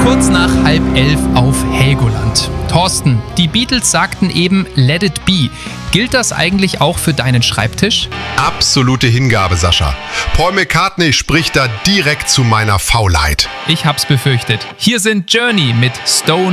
Kurz nach 10:30 auf Helgoland. Thorsten, die Beatles sagten eben Let it be. Gilt das eigentlich auch für deinen Schreibtisch? Absolute Hingabe, Sascha. Paul McCartney spricht da direkt zu meiner Faulheit. Ich hab's befürchtet. Hier sind Journey mit Stone